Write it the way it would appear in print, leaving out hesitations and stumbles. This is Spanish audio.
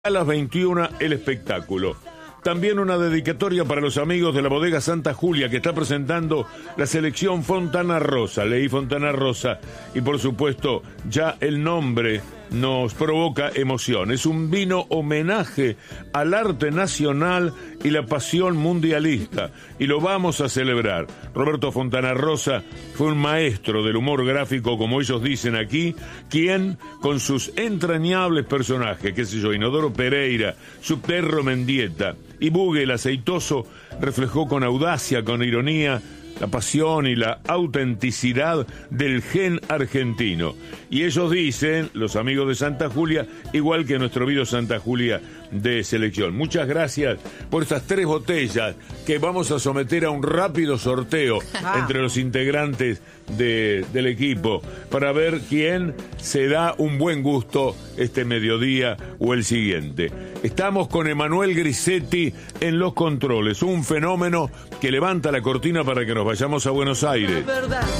A las 21 el espectáculo. También una dedicatoria para los amigos de la bodega Santa Julia, que está presentando la selección Fontana Rosa. Leí Fontana Rosa y por supuesto ya el nombre nos provoca emoción. Es un vino homenaje al arte nacional y la pasión mundialista, y lo vamos a celebrar. Roberto Fontana Rosa fue un maestro del humor gráfico, como ellos dicen aquí, quien con sus entrañables personajes, qué sé yo, Inodoro Pereira, su perro Mendieta y Bugue el aceitoso, reflejó con audacia, con ironía, la pasión y la autenticidad del gen argentino. Y ellos dicen, los amigos de Santa Julia, igual que nuestro vino Santa Julia de selección. Muchas gracias por estas 3 botellas que vamos a someter a un rápido sorteo entre los integrantes del equipo para ver quién se da un buen gusto este mediodía o el siguiente. Estamos con Emanuel Grisetti en los controles, un fenómeno que levanta la cortina para que nos vayamos a Buenos Aires.